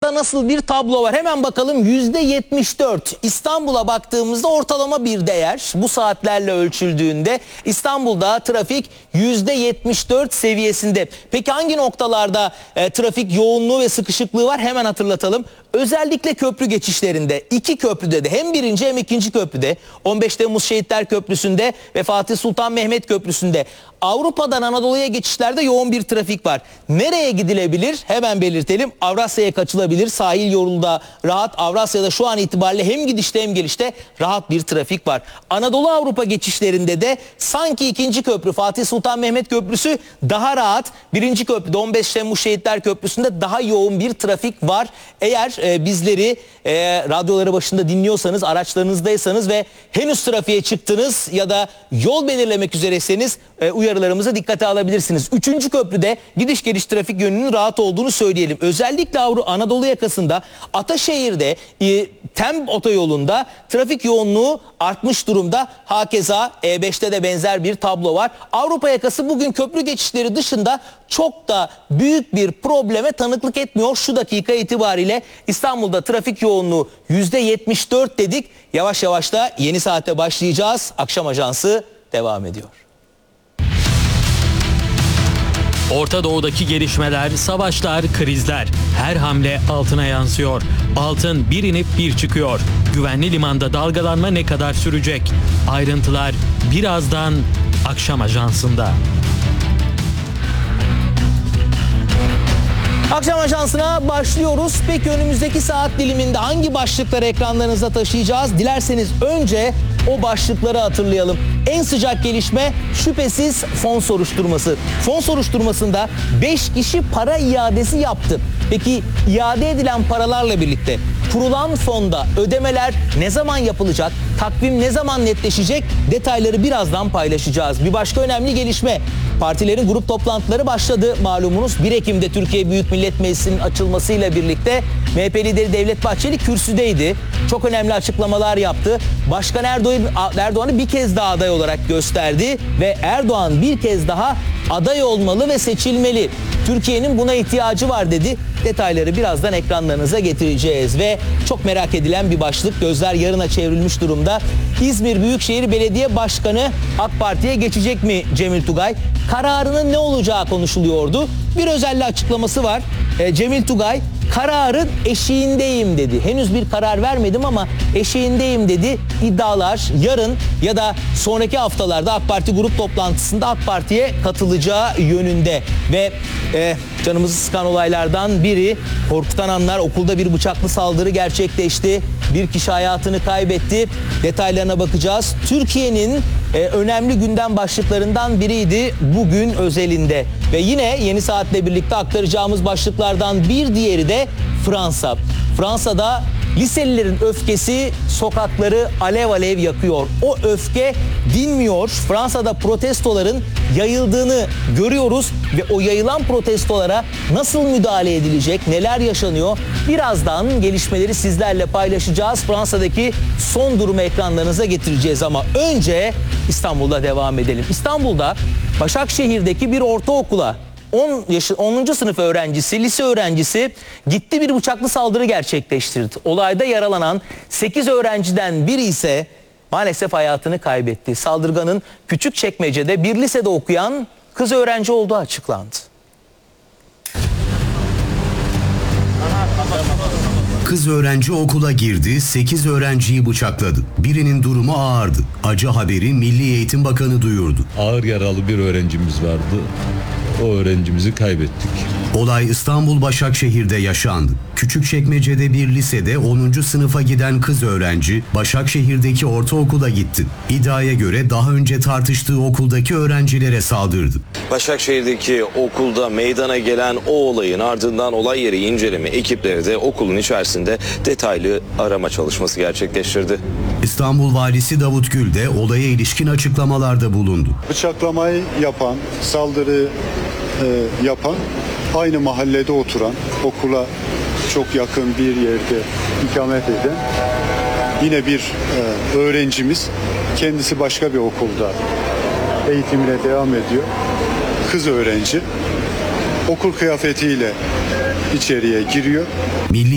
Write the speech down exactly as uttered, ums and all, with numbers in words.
Avrupa'da nasıl bir tablo var? Hemen bakalım. yüzde yetmiş dört. İstanbul'a baktığımızda ortalama bir değer. Bu saatlerle ölçüldüğünde İstanbul'da trafik yüzde yetmiş dört seviyesinde. Peki hangi noktalarda e, trafik yoğunluğu ve sıkışıklığı var? Hemen hatırlatalım. Özellikle köprü geçişlerinde, iki köprüde de, hem birinci hem ikinci köprüde, on beş Temmuz Şehitler Köprüsü'nde ve Fatih Sultan Mehmet Köprüsü'nde, Avrupa'dan Anadolu'ya geçişlerde yoğun bir trafik var. Nereye gidilebilir? Hemen belirtelim. Avrasya'ya kaçılabilir. Sahil yolu da rahat. Avrasya'da şu an itibariyle hem gidişte hem gelişte rahat bir trafik var. Anadolu Avrupa geçişlerinde de sanki ikinci köprü Fatih Sultan Mehmet Köprüsü daha rahat. Birinci köprüde on beş Temmuz Şehitler Köprüsü'nde daha yoğun bir trafik var. Eğer e, bizleri e, radyoları başında dinliyorsanız, araçlarınızdaysanız ve henüz trafiğe çıktınız ya da yol belirlemek üzereyseniz e, uyarılarımızı dikkate alabilirsiniz. Üçüncü köprüde gidiş geliş trafik yönünün rahat olduğunu söyleyelim. Özellikle Avrupa Anadolu yakasında Ataşehir'de e, Tem otoyolunda trafik yoğunluğu artmış durumda. Hakeza E beşte de benzer bir tablo var. Avrupa yakası bugün köprü geçişleri dışında çok da büyük bir probleme tanıklık etmiyor. Şu dakika itibariyle İstanbul'da trafik yoğunluğu yüzde yetmiş dört dedik. Yavaş yavaş da yeni saate başlayacağız. Akşam Ajansı devam ediyor. Orta Doğu'daki gelişmeler, savaşlar, krizler her hamle altına yansıyor. Altın bir inip bir çıkıyor. Güvenli limanda dalgalanma ne kadar sürecek? Ayrıntılar birazdan Akşam Ajansı'nda. Akşam Ajansı'na başlıyoruz. Peki önümüzdeki saat diliminde hangi başlıkları ekranlarınıza taşıyacağız? Dilerseniz önce o başlıkları hatırlayalım. En sıcak gelişme şüphesiz fon soruşturması. Fon soruşturmasında beş kişi para iadesi yaptı. Peki iade edilen paralarla birlikte kurulan fonda ödemeler ne zaman yapılacak? Takvim ne zaman netleşecek? Detayları birazdan paylaşacağız. Bir başka önemli gelişme. Partilerin grup toplantıları başladı. Malumunuz bir Ekim'de Türkiye Büyük Millet Meclisi'nin açılmasıyla birlikte M H P lideri Devlet Bahçeli kürsüdeydi. Çok önemli açıklamalar yaptı. Başkan Erdoğan, Erdoğan'ı bir kez daha aday olarak gösterdi ve Erdoğan bir kez daha aday olmalı ve seçilmeli. Türkiye'nin buna ihtiyacı var dedi. Detayları birazdan ekranlarınıza getireceğiz ve çok merak edilen bir başlık, gözler yarına çevrilmiş durumda. İzmir Büyükşehir Belediye Başkanı AK Parti'ye geçecek mi Cemil Tugay? Kararının ne olacağı konuşuluyordu. Bir özelliği açıklaması var. E, Cemil Tugay kararın eşiğindeyim dedi. Henüz bir karar vermedim ama eşiğindeyim dedi. İddialar yarın ya da sonraki haftalarda AK Parti grup toplantısında AK Parti'ye katılacağı yönünde. Ve e, canımızı sıkan olaylardan biri, korkutan anlar, okulda bir bıçaklı saldırı gerçekleşti. Bir kişi hayatını kaybetti. Detaylarına bakacağız. Türkiye'nin e, önemli gündem başlıklarından biriydi bugün özelinde. Ve yine yeni saatle birlikte aktaracağımız başlıklardan bir diğeri de Fransa. Fransa'da liselilerin öfkesi sokakları alev alev yakıyor. O öfke dinmiyor. Fransa'da protestoların yayıldığını görüyoruz ve o yayılan protestolara nasıl müdahale edilecek, neler yaşanıyor? Birazdan gelişmeleri sizlerle paylaşacağız. Fransa'daki son durumu ekranlarınıza getireceğiz ama önce İstanbul'da devam edelim. İstanbul'da Başakşehir'deki bir ortaokula on yaşı, onuncu sınıf öğrencisi, lise öğrencisi gitti bir bıçaklı saldırı gerçekleştirdi. Olayda yaralanan sekiz öğrenciden biri ise maalesef hayatını kaybetti. Saldırganın Küçükçekmece'de bir lisede okuyan kız öğrenci olduğu açıklandı. Kız öğrenci okula girdi, sekiz öğrenciyi bıçakladı. Birinin durumu ağırdı. Acı haberi Milli Eğitim Bakanı duyurdu. Ağır yaralı bir öğrencimiz vardı. O öğrencimizi kaybettik. Olay İstanbul Başakşehir'de yaşandı. Küçükçekmece'de bir lisede onuncu sınıfa giden kız öğrenci Başakşehir'deki ortaokula gitti. İddiaya göre daha önce tartıştığı okuldaki öğrencilere saldırdı. Başakşehir'deki okulda meydana gelen o olayın ardından olay yeri inceleme ekipleri de okulun içerisinde detaylı arama çalışması gerçekleştirdi. İstanbul Valisi Davut Gül de olaya ilişkin açıklamalarda bulundu. Bıçaklamayı yapan, saldırı e, yapan, aynı mahallede oturan, okula çok yakın bir yerde ikamet eden yine bir e, öğrencimiz. Kendisi başka bir okulda eğitimine devam ediyor. Kız öğrenci okul kıyafetiyle içeriye giriyor. Milli